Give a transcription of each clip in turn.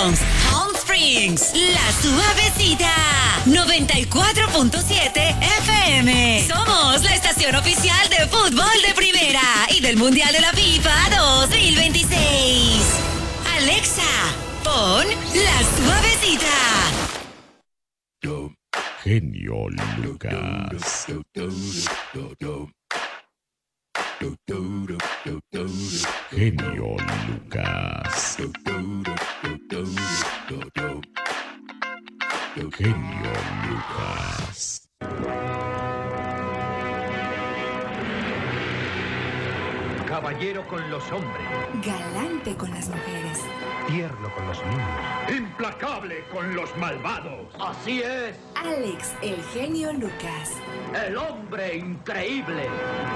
Bronx, Palm Springs, La Suavecita, 94.7 FM. Somos la estación oficial de fútbol de primera y del Mundial de la FIFA 2026. Alexa, pon La Suavecita. Genio Lucas. Genio Lucas. Genio Lucas. Caballero con los hombres. Galante con las mujeres. Tierno con los niños. Implacable con los malvados. Así es. Alex, el genio Lucas. El hombre increíble.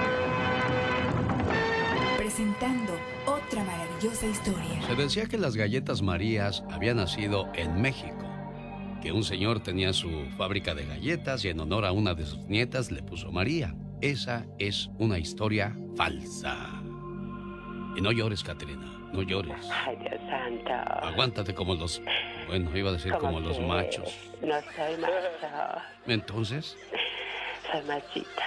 Presentando otra maravillosa historia. Se decía que las galletas Marías habían nacido en México, que un señor tenía su fábrica de galletas y en honor a una de sus nietas le puso María. Esa es una historia falsa. Y no llores, Catrina, no llores. Ay, Dios santo. Aguántate como los... Bueno, iba a decir como los machos. No soy macho. Entonces... Soy machita.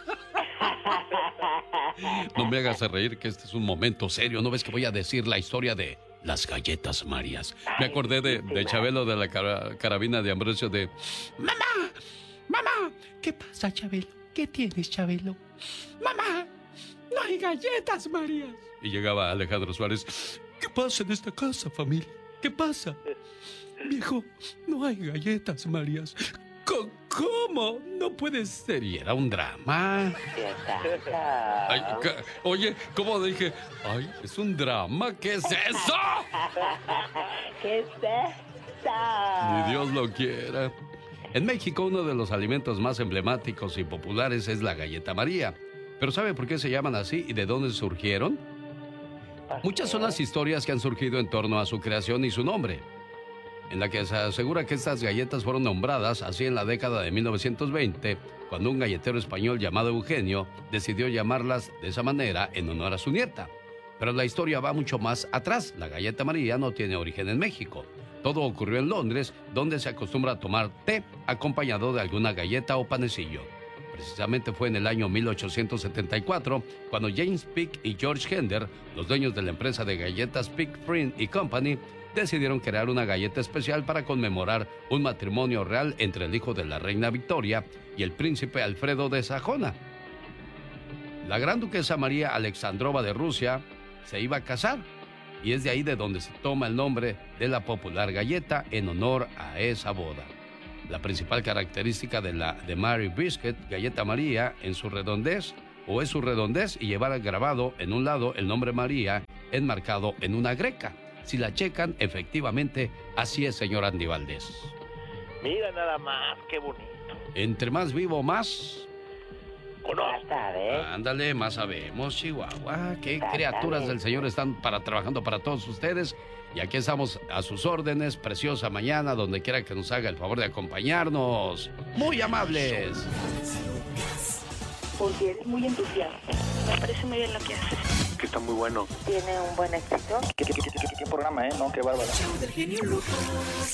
No me hagas reír, que este es un momento serio. ¿No ves que voy a decir la historia de las galletas Marías? Me acordé de Chabelo, de la carabina de Ambrosio, de... ¡Mamá! ¡Mamá! ¿Qué pasa, Chabelo? ¿Qué tienes, Chabelo? ¡Mamá! ¡No hay galletas Marías! Y llegaba Alejandro Suárez. ¿Qué pasa en esta casa, familia? ¿Qué pasa? Viejo, no hay galletas Marías. ¿Cómo? No puede ser. Y era un drama. Ay, oye, ¿cómo dije? Ay, es un drama. ¿Qué es eso? ¿Qué es eso? Ni Dios lo quiera. En México, uno de los alimentos más emblemáticos y populares es la galleta María. ¿Pero sabe por qué se llaman así y de dónde surgieron? Muchas son las historias que han surgido en torno a su creación y su nombre, en la que se asegura que estas galletas fueron nombradas así en la década de 1920, cuando un galletero español llamado Eugenio decidió llamarlas de esa manera en honor a su nieta. Pero la historia va mucho más atrás. La galleta María no tiene origen en México. Todo ocurrió en Londres, donde se acostumbra a tomar té acompañado de alguna galleta o panecillo. Precisamente fue en el año 1874 cuando James Pick y George Hender, los dueños de la empresa de galletas Pick, Friend y Company, decidieron crear una galleta especial para conmemorar un matrimonio real entre el hijo de la reina Victoria y el príncipe Alfredo de Sajona. La gran duquesa María Alexandrova de Rusia se iba a casar, y es de ahí de donde se toma el nombre de la popular galleta en honor a esa boda. La principal característica de Mary Biscuit, galleta María, es su redondez y llevar grabado en un lado el nombre María enmarcado en una greca. Si la checan, efectivamente, así es, señor Andy Valdés. Mira nada más, qué bonito. Entre más vivo, más... Conozco. Ándale, más sabemos, Chihuahua. Qué criaturas del Señor están trabajando para todos ustedes. Y aquí estamos a sus órdenes, preciosa mañana, donde quiera que nos haga el favor de acompañarnos. Muy amables. Porque eres muy entusiasta. Me parece muy bien lo que haces. Que está muy bueno. Tiene un buen éxito. ¿Qué programa, no? Qué bárbaro.